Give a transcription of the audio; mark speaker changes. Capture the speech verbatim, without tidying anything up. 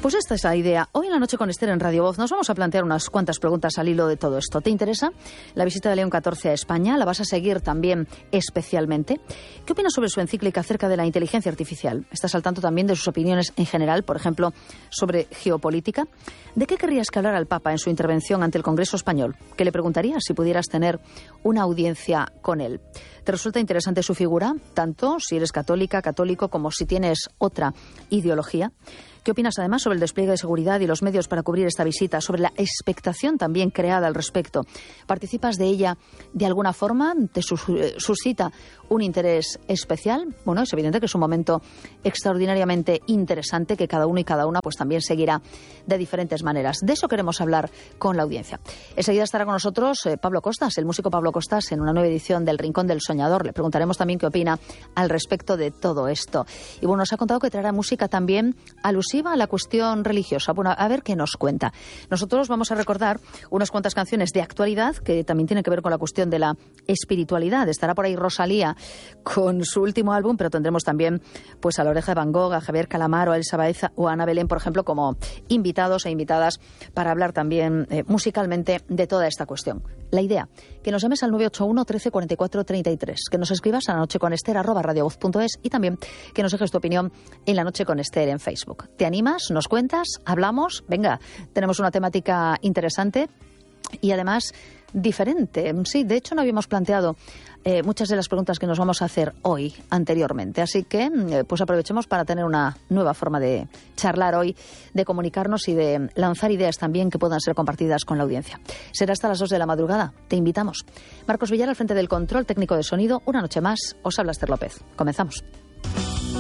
Speaker 1: Pues esta es la idea. Hoy en la noche con Esther en Radio Voz nos vamos a plantear unas cuantas preguntas al hilo de todo esto. ¿Te interesa la visita de León catorce a España? ¿La vas a seguir también especialmente? ¿Qué opinas sobre su encíclica acerca de la inteligencia artificial? ¿Estás al tanto también de sus opiniones en general, por ejemplo, sobre geopolítica? ¿De qué querrías que hablara el Papa en su intervención ante el Congreso Español? ¿Qué le preguntarías si pudieras tener una audiencia con él? ¿Te resulta interesante su figura, tanto si eres católica, católico, como si tienes otra ideología? ¿Qué opinas además sobre el despliegue de seguridad y los medios para cubrir esta visita? Sobre la expectación también creada al respecto. ¿Participas de ella de alguna forma? ¿Te suscita un interés especial? Bueno, es evidente que es un momento extraordinariamente interesante que cada uno y cada una pues también seguirá de diferentes maneras. De eso queremos hablar con la audiencia. Enseguida estará con nosotros eh, Pablo Costas, el músico Pablo Costas, en una nueva edición del Rincón del Soñador. Le preguntaremos también qué opina al respecto de todo esto. Y bueno, nos ha contado que traerá música también alusiva a la cuestión religiosa. Bueno, a ver qué nos cuenta. Nosotros vamos a recordar unas cuantas canciones de actualidad que también tienen que ver con la cuestión de la espiritualidad. Estará por ahí Rosalía con su último álbum, pero tendremos también pues a La Oreja de Van Gogh, a Javier Calamaro, a Elsa Baeza o a Ana Belén, por ejemplo, como invitados e invitadas para hablar también eh, musicalmente de toda esta cuestión. La idea, que nos llames al nueve ocho uno, trece, cuarenta y cuatro, treinta y tres, que nos escribas a la noche con Esther arroba radiovoz punto es y también que nos dejes tu opinión en La Noche con Esther en Facebook. ¿Te animas? ¿Nos cuentas? ¿Hablamos? Venga, tenemos una temática interesante y además diferente. Sí, de hecho no habíamos planteado eh, muchas de las preguntas que nos vamos a hacer hoy anteriormente. Así que eh, pues aprovechemos para tener una nueva forma de charlar hoy, de comunicarnos y de lanzar ideas también que puedan ser compartidas con la audiencia. Será hasta las dos de la madrugada. Te invitamos. Marcos Villar al frente del control técnico de sonido. Una noche más. Os habla Esther López. Comenzamos.